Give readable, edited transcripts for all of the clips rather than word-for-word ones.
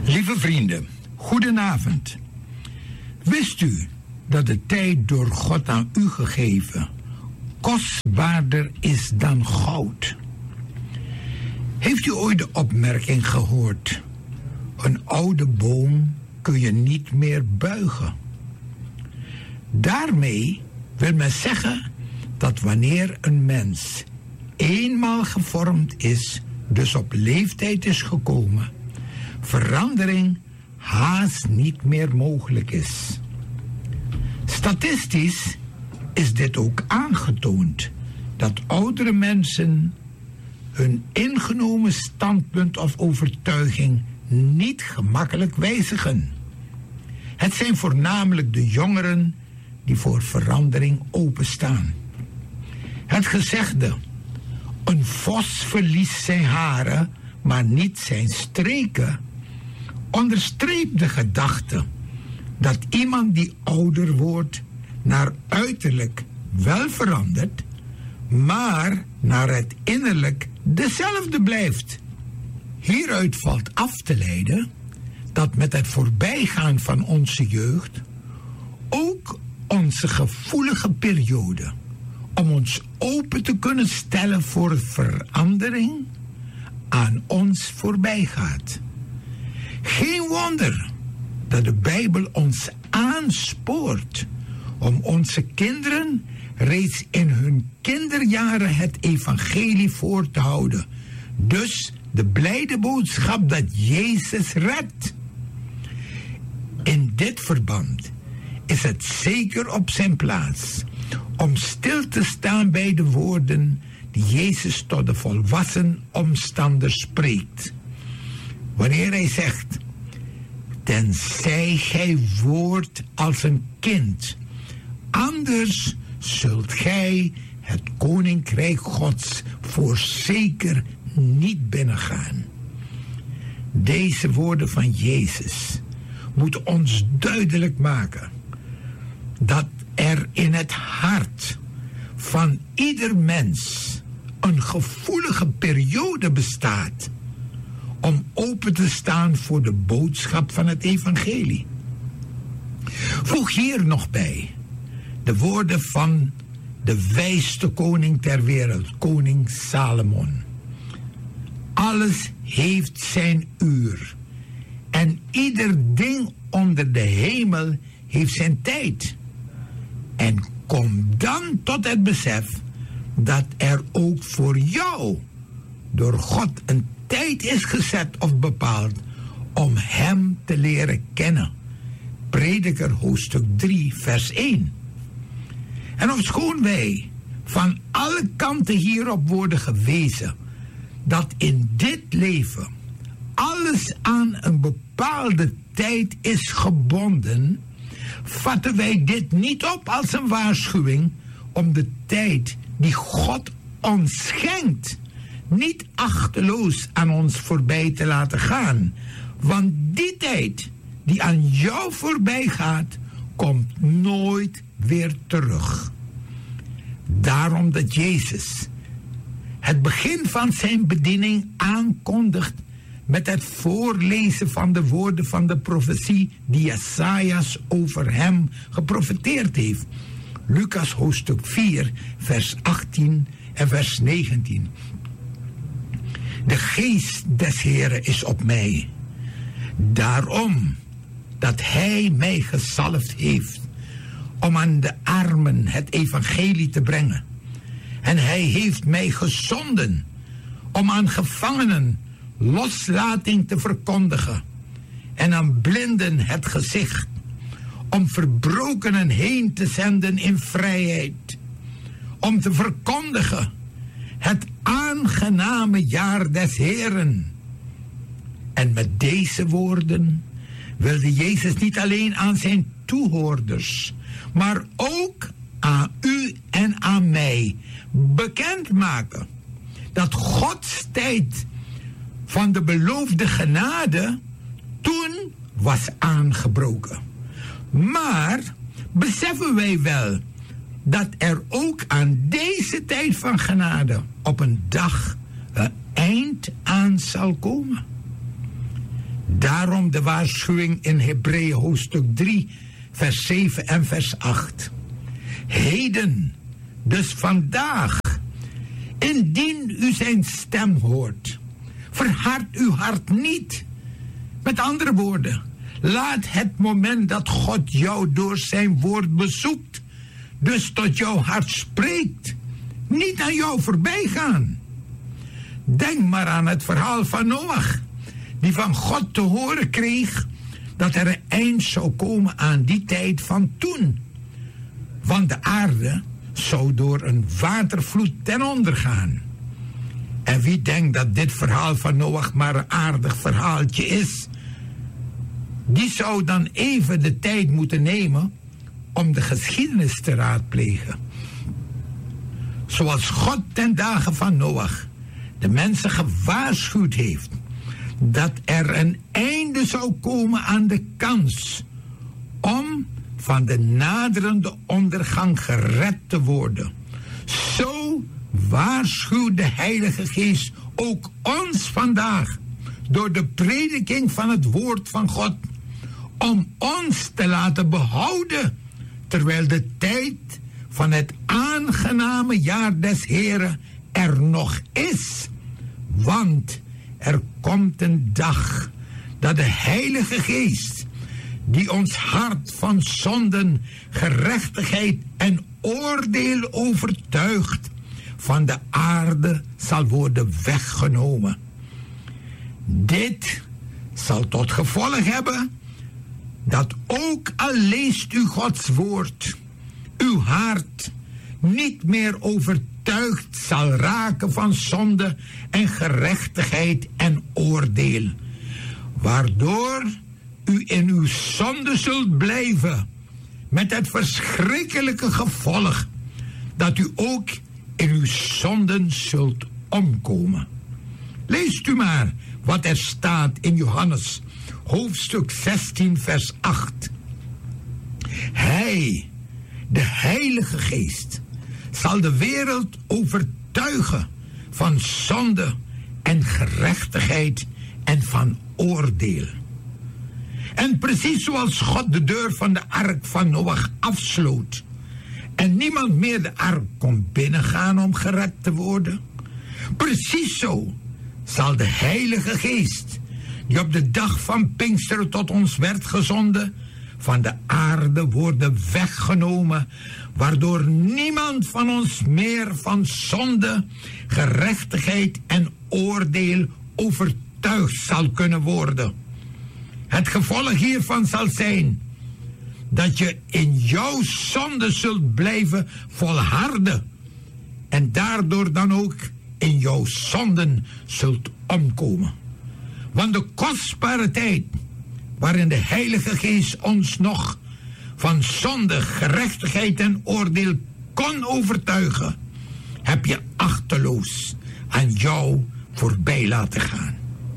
Lieve vrienden, goedenavond. Wist u dat de tijd door God aan u gegeven kostbaarder is dan goud? Heeft u ooit de opmerking gehoord: een oude boom kun je niet meer buigen? Daarmee wil men zeggen dat wanneer een mens eenmaal gevormd is, dus op leeftijd is gekomen, verandering haast niet meer mogelijk is. Statistisch is dit ook aangetoond, dat oudere mensen hun ingenomen standpunt of overtuiging niet gemakkelijk wijzigen. Het zijn voornamelijk de jongeren die voor verandering openstaan. Het gezegde: een vos verliest zijn haren, maar niet zijn streken, onderstreept de gedachte dat iemand die ouder wordt naar uiterlijk wel verandert, maar naar het innerlijk dezelfde blijft. Hieruit valt af te leiden dat met het voorbijgaan van onze jeugd ook onze gevoelige periode om ons open te kunnen stellen voor verandering aan ons voorbij gaat. Geen wonder dat de Bijbel ons aanspoort om onze kinderen reeds in hun kinderjaren het evangelie voor te houden. Dus de blijde boodschap dat Jezus redt. In dit verband is het zeker op zijn plaats om stil te staan bij de woorden die Jezus tot de volwassen omstanders spreekt. Wanneer hij zegt: tenzij gij wordt als een kind, anders zult gij het koninkrijk Gods voorzeker niet binnengaan. Deze woorden van Jezus moeten ons duidelijk maken dat er in het hart van ieder mens een gevoelige periode bestaat om open te staan voor de boodschap van het evangelie. Voeg hier nog bij de woorden van de wijste koning ter wereld, koning Salomon. Alles heeft zijn uur en ieder ding onder de hemel heeft zijn tijd. En kom dan tot het besef dat er ook voor jou door God een tijd is gezet of bepaald om hem te leren kennen. Prediker hoofdstuk 3 vers 1. En ofschoon wij van alle kanten hierop worden gewezen dat in dit leven alles aan een bepaalde tijd is gebonden, vatten wij dit niet op als een waarschuwing om de tijd die God ons schenkt niet achteloos aan ons voorbij te laten gaan. Want die tijd die aan jou voorbij gaat, komt nooit weer terug. Daarom dat Jezus het begin van zijn bediening aankondigt met het voorlezen van de woorden van de profetie die Jesajas over hem geprofeteerd heeft. Lucas hoofdstuk 4 vers 18 en vers 19. De geest des Heren is op mij, daarom dat hij mij gezalfd heeft om aan de armen het evangelie te brengen. En hij heeft mij gezonden om aan gevangenen loslating te verkondigen en aan blinden het gezicht, om verbrokenen heen te zenden in vrijheid, om te verkondigen het aangename jaar des Heren. En met deze woorden wilde Jezus niet alleen aan zijn toehoorders, maar ook aan u en aan mij bekendmaken dat Gods tijd van de beloofde genade toen was aangebroken. Maar beseffen wij wel dat er ook aan deze tijd van genade op een dag een eind aan zal komen? Daarom de waarschuwing in Hebreeën hoofdstuk 3, vers 7 en vers 8. Heden, dus vandaag, indien u zijn stem hoort, verhard uw hart niet. Met andere woorden, laat het moment dat God jou door zijn woord bezoekt, dus tot jouw hart spreekt, niet aan jou voorbij gaan. Denk maar aan het verhaal van Noach, die van God te horen kreeg dat er een eind zou komen aan die tijd van toen. Want de aarde zou door een watervloed ten onder gaan. En wie denkt dat dit verhaal van Noach maar een aardig verhaaltje is, die zou dan even de tijd moeten nemen om de geschiedenis te raadplegen. Zoals God ten dagen van Noach de mensen gewaarschuwd heeft dat er een einde zou komen aan de kans om van de naderende ondergang gered te worden. Zo waarschuwt de Heilige Geest ook ons vandaag door de prediking van het woord van God, om ons te laten behouden terwijl de tijd van het aangename jaar des Heren er nog is. Want er komt een dag dat de Heilige Geest, die ons hart van zonden, gerechtigheid en oordeel overtuigt, van de aarde zal worden weggenomen. Dit zal tot gevolg hebben dat ook al leest u Gods woord, uw hart niet meer overtuigd zal raken van zonde en gerechtigheid en oordeel, waardoor u in uw zonde zult blijven, met het verschrikkelijke gevolg dat u ook in uw zonden zult omkomen. Leest u maar wat er staat in Johannes hoofdstuk 16 vers 8. Hij, de Heilige Geest, zal de wereld overtuigen van zonde en gerechtigheid en van oordeel. En precies zoals God de deur van de ark van Noach afsloot en niemand meer de ark kon binnengaan om gered te worden, precies zo zal de Heilige Geest, die op de dag van Pinksteren tot ons werd gezonden, van de aarde worden weggenomen, waardoor niemand van ons meer van zonde, gerechtigheid en oordeel overtuigd zal kunnen worden. Het gevolg hiervan zal zijn dat je in jouw zonde zult blijven volharden en daardoor dan ook in jouw zonden zult omkomen. Want de kostbare tijd waarin de Heilige Geest ons nog van zonde, gerechtigheid en oordeel kon overtuigen, heb je achteloos aan jou voorbij laten gaan.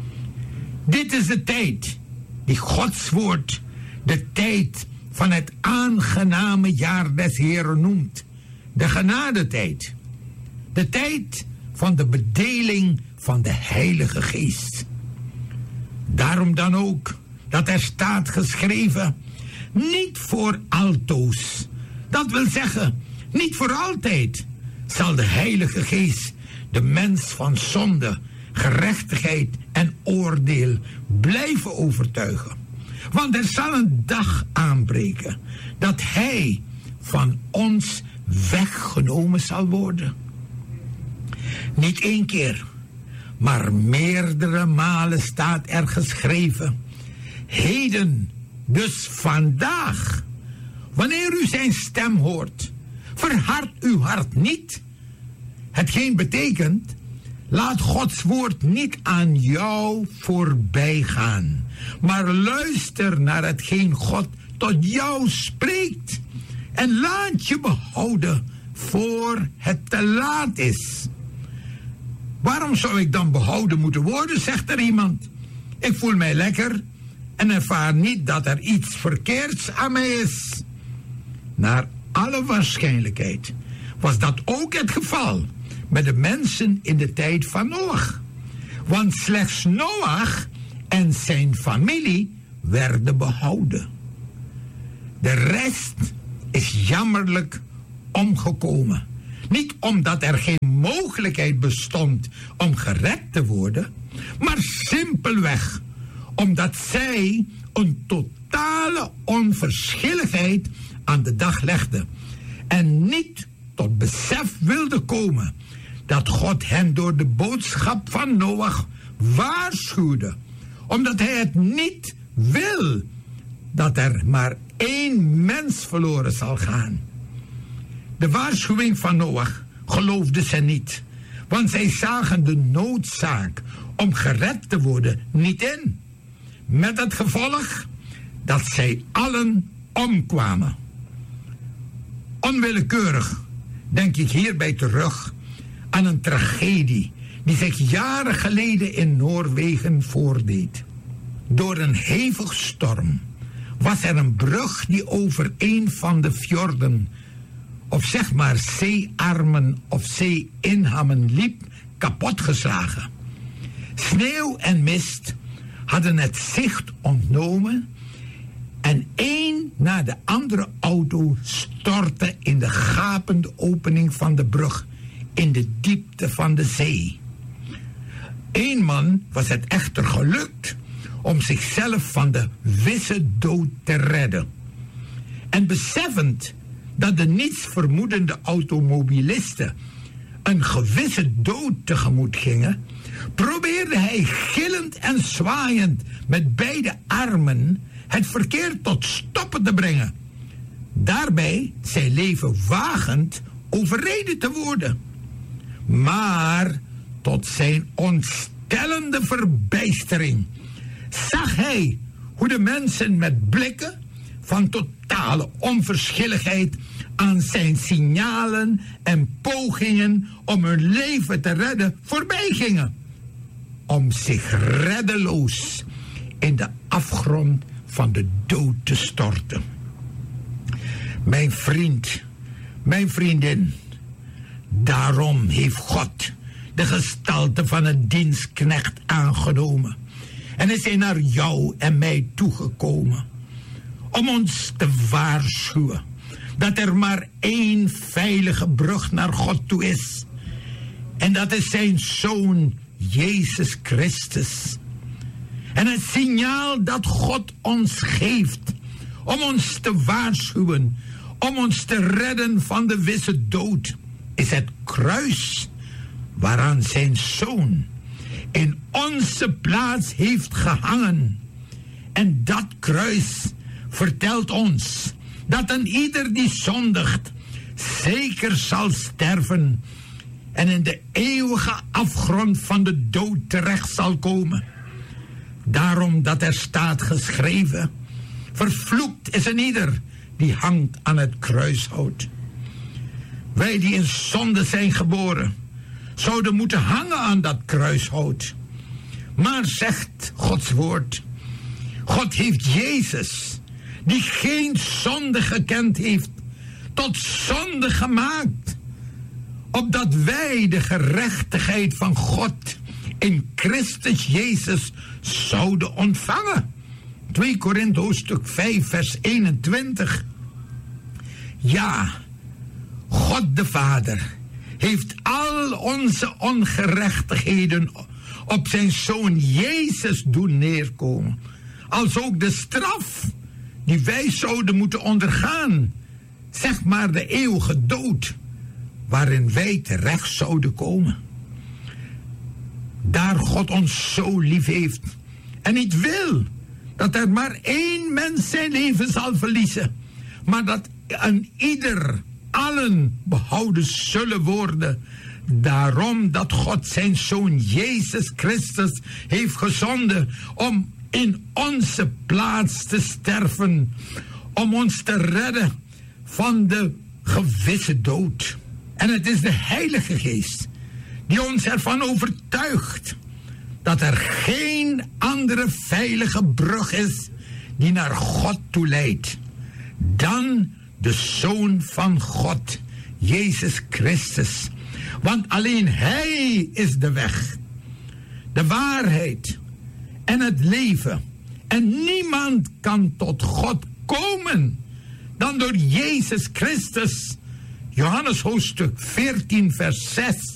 Dit is de tijd die Gods woord de tijd van het aangename jaar des Heren noemt. De genadetijd. De tijd van de bedeling van de Heilige Geest. Daarom dan ook dat er staat geschreven, niet voor altoos. Dat wil zeggen, niet voor altijd zal de Heilige Geest de mens van zonde, gerechtigheid en oordeel blijven overtuigen. Want er zal een dag aanbreken dat hij van ons weggenomen zal worden. Niet één keer, maar meerdere malen staat er geschreven, heden, dus vandaag, wanneer u zijn stem hoort, verhard uw hart niet. Hetgeen betekent, laat Gods woord niet aan jou voorbij gaan, maar luister naar hetgeen God tot jou spreekt en laat je behouden voor het te laat is. Waarom zou ik dan behouden moeten worden, zegt er iemand. Ik voel mij lekker en ervaar niet dat er iets verkeerds aan mij is. Naar alle waarschijnlijkheid was dat ook het geval met de mensen in de tijd van Noach. Want slechts Noach en zijn familie werden behouden. De rest is jammerlijk omgekomen. Niet omdat er geen mogelijkheid bestond om gered te worden, maar simpelweg omdat zij een totale onverschilligheid aan de dag legden en niet tot besef wilden komen dat God hen door de boodschap van Noach waarschuwde, omdat hij het niet wil dat er maar 1 mens verloren zal gaan. De waarschuwing van Noach geloofden ze niet, want zij zagen de noodzaak om gered te worden niet in. Met het gevolg dat zij allen omkwamen. Onwillekeurig denk ik hierbij terug aan een tragedie die zich jaren geleden in Noorwegen voordeed. Door een hevig storm was er een brug die over een van de fjorden, of zeg maar zeearmen of zeeinhammen liep, kapotgeslagen. Sneeuw en mist hadden het zicht ontnomen en één na de andere auto stortte in de gapende opening van de brug in de diepte van de zee. 1 man was het echter gelukt om zichzelf van de wisse dood te redden. En beseffend dat de niets vermoedende automobilisten een gewisse dood tegemoet gingen, probeerde hij gillend en zwaaiend met beide armen het verkeer tot stoppen te brengen. Daarbij zijn leven wagend overreden te worden. Maar tot zijn ontstellende verbijstering zag hij hoe de mensen met blikken van totale onverschilligheid aan zijn signalen en pogingen om hun leven te redden voorbij gingen, om zich reddeloos in de afgrond van de dood te storten. Mijn vriend, mijn vriendin, daarom heeft God de gestalte van een dienstknecht aangenomen en is hij naar jou en mij toegekomen om ons te waarschuwen dat er maar 1 veilige brug naar God toe is. En dat is zijn Zoon, Jezus Christus. En het signaal dat God ons geeft om ons te waarschuwen, om ons te redden van de wisse dood, is het kruis waaraan zijn Zoon in onze plaats heeft gehangen. En dat kruis vertelt ons dat een ieder die zondigt zeker zal sterven en in de eeuwige afgrond van de dood terecht zal komen. Daarom dat er staat geschreven: vervloekt is een ieder die hangt aan het kruishout. Wij die in zonde zijn geboren, zouden moeten hangen aan dat kruishout. Maar zegt Gods woord, God heeft Jezus, die geen zonde gekend heeft, tot zonde gemaakt, opdat wij de gerechtigheid van God in Christus Jezus zouden ontvangen. 2 Korinthe hoofdstuk 5 vers 21. Ja, God de Vader heeft al onze ongerechtigheden op zijn Zoon Jezus doen neerkomen, als ook de straf die wij zouden moeten ondergaan, zeg maar de eeuwige dood, waarin wij terecht zouden komen. Daar God ons zo lief heeft en niet wil dat er maar 1 mens zijn leven zal verliezen, maar dat een ieder, allen behouden zullen worden. Daarom dat God zijn Zoon Jezus Christus heeft gezonden om in onze plaats te sterven, om ons te redden van de gewisse dood. En het is de Heilige Geest die ons ervan overtuigt dat er geen andere veilige brug is die naar God toe leidt dan de Zoon van God, Jezus Christus. Want alleen Hij is de weg, de waarheid en het leven. En niemand kan tot God komen dan door Jezus Christus. Johannes hoofdstuk 14 vers 6.